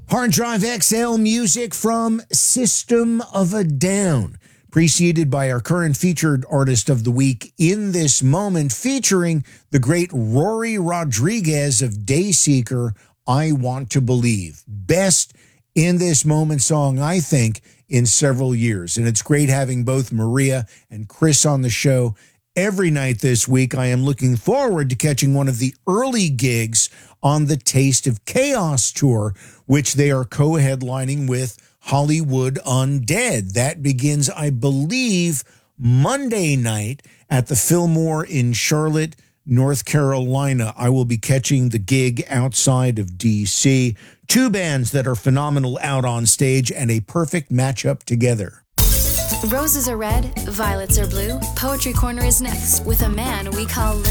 Hard Drive XL music from System of a Down, preceded by our current featured artist of the week, In This Moment, featuring the great Rory Rodriguez of Dayseeker, I Want to Believe. Best In This Moment song, I think, in several years. And it's great having both Maria and Chris on the show every night this week. I am looking forward to catching one of the early gigs on the Taste of Chaos tour, which they are co-headlining with Hollywood Undead. That begins, I believe, Monday night at the Fillmore in Charlotte, North Carolina. I will be catching the gig outside of D.C. Two bands that are phenomenal out on stage and a perfect matchup together. Roses are red, violets are blue. Poetry Corner is next with a man we call Lou.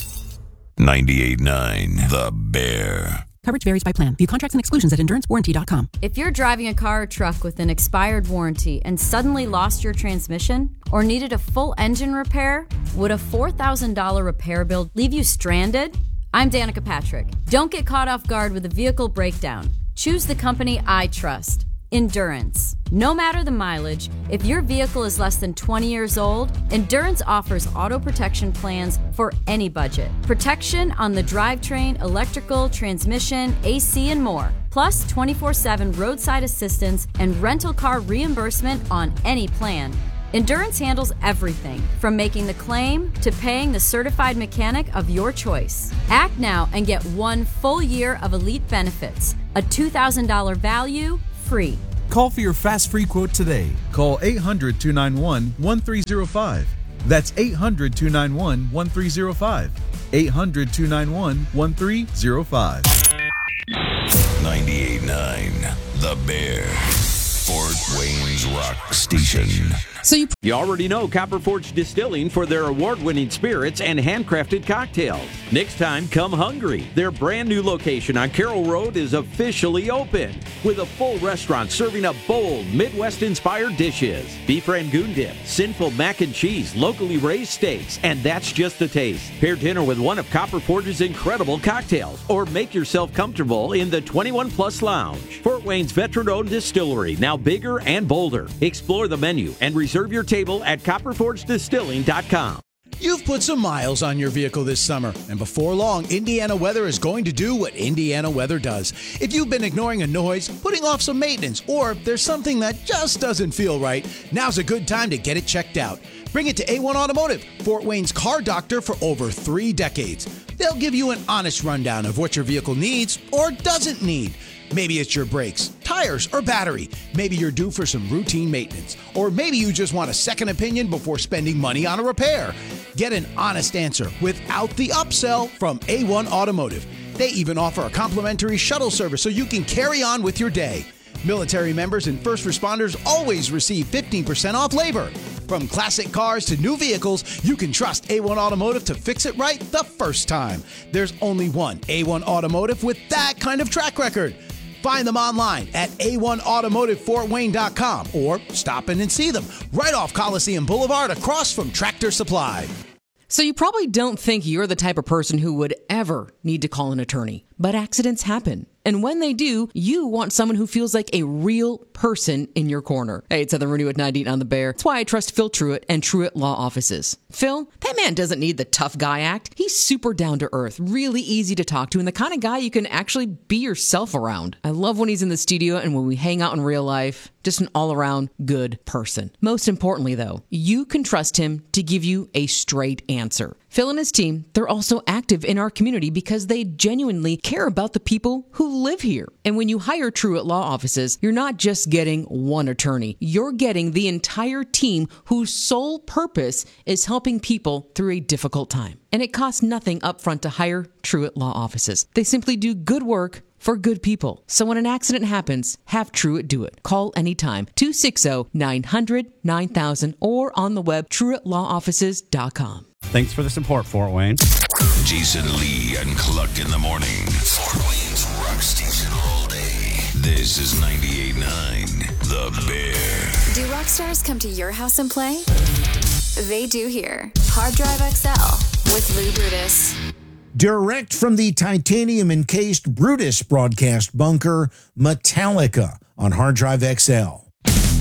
98.9 The Bear. Coverage varies by plan. View contracts and exclusions at endurancewarranty.com. If you're driving a car or truck with an expired warranty and suddenly lost your transmission or needed a full engine repair, would a $4,000 repair bill leave you stranded? I'm Danica Patrick. Don't get caught off guard with a vehicle breakdown. Choose the company I trust. Endurance. No matter the mileage, if your vehicle is less than 20 years old, Endurance offers auto protection plans for any budget. Protection on the drivetrain, electrical, transmission, AC, and more. Plus 24/7 roadside assistance and rental car reimbursement on any plan. Endurance handles everything from making the claim to paying the certified mechanic of your choice. Act now and get 1 full year of elite benefits. A $2,000 value, free. Call for your fast free quote today. Call 800-291-1305. That's 800-291-1305. 800-291-1305. 98.9 The Bear. Fort Wayne's Rock Station. You already know Copper Forge Distilling for their award-winning spirits and handcrafted cocktails. Next time, come hungry. Their brand new location on Carroll Road is officially open with a full restaurant serving up bold Midwest-inspired dishes. Beef Rangoon dip, sinful mac and cheese, locally raised steaks, and that's just a taste. Pair dinner with one of Copper Forge's incredible cocktails or make yourself comfortable in the 21 Plus Lounge. Fort Wayne's veteran-owned distillery, now bigger and bolder. Explore the menu and reserve your table at copperforgedistilling.com. You've put some miles on your vehicle this summer, and before long, Indiana Weather is going to do what Indiana Weather does. If you've been ignoring a noise, putting off some maintenance, or there's something that just doesn't feel right, now's a good time to get it checked out. Bring it to A1 Automotive, Fort Wayne's car doctor for over 3 decades. They'll give you an honest rundown of what your vehicle needs or doesn't need. Maybe it's your brakes, tires, or battery. Maybe you're due for some routine maintenance. Or maybe you just want a second opinion before spending money on a repair. Get an honest answer without the upsell from A1 Automotive. They even offer a complimentary shuttle service so you can carry on with your day. Military members and first responders always receive 15% off labor. From classic cars to new vehicles, you can trust A1 Automotive to fix it right the first time. There's only one A1 Automotive with that kind of track record. Find them online at a1automotivefortwayne.com or stop in and see them right off Coliseum Boulevard across from Tractor Supply. So you probably don't think you're the type of person who would ever need to call an attorney, but accidents happen. And when they do, you want someone who feels like a real person in your corner. Hey, it's Heather Renew at 98 on the Bear. That's why I trust Phil Truitt and Truitt Law Offices. Phil, that man doesn't need the tough guy act. He's super down to earth, really easy to talk to, and the kind of guy you can actually be yourself around. I love when he's in the studio and when we hang out in real life. Just an all-around good person. Most importantly, though, you can trust him to give you a straight answer. Phil and his team, they're also active in our community because they genuinely care about the people who live here. And when you hire Truitt Law Offices, you're not just getting one attorney. You're getting the entire team whose sole purpose is helping people through a difficult time. And it costs nothing upfront to hire Truitt Law Offices. They simply do good work for good people. So when an accident happens, have Truitt do it. Call anytime, 260-900-9000 or on the web, TruittLawOffices.com. Thanks for the support, Fort Wayne. Jason Lee and Cluck in the morning. Fort Wayne's Rock Station all day. This is 98.9 The Bear. Do rock stars come to your house and play? They do here. Hard Drive XL with Lou Brutus. Direct from the titanium-encased Brutus broadcast bunker, Metallica on Hard Drive XL.